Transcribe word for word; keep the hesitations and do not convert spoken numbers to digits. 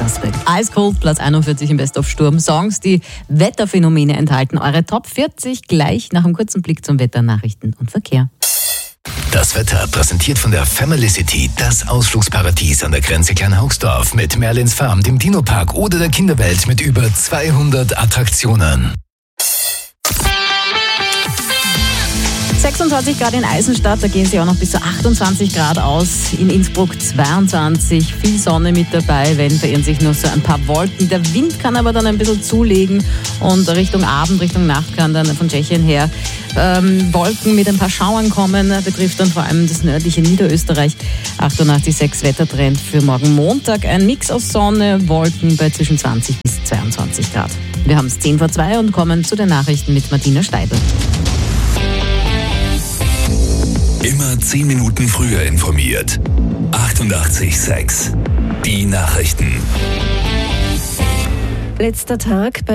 Suspect. Ice Cold, Platz einundvierzig im Best of Sturm. Songs, die Wetterphänomene enthalten. Eure Top vierzig gleich nach einem kurzen Blick zum Wetter, Nachrichten und Verkehr. Das Wetter präsentiert von der Family City, das Ausflugsparadies an der Grenze Kleinhaugsdorf mit Merlins Farm, dem Dino-Park oder der Kinderwelt mit über zweihundert Attraktionen. sechsundzwanzig Grad in Eisenstadt, da gehen sie auch noch bis zu achtundzwanzig Grad aus. In Innsbruck zweiundzwanzig, viel Sonne mit dabei, wenn verirren sich nur so ein paar Wolken. Der Wind kann aber dann ein bisschen zulegen und Richtung Abend, Richtung Nacht kann dann von Tschechien her ähm, Wolken mit ein paar Schauern kommen. Betrifft dann vor allem das nördliche Niederösterreich. achtundachtzig Komma sechs Wettertrend für morgen Montag. Ein Mix aus Sonne, Wolken bei zwischen zwanzig bis zweiundzwanzig Grad. Wir haben es zehn vor zwei und kommen zu den Nachrichten mit Martina Steidl. Immer zehn Minuten früher informiert. achtundachtzig Komma sechs. Die Nachrichten. Letzter Tag bei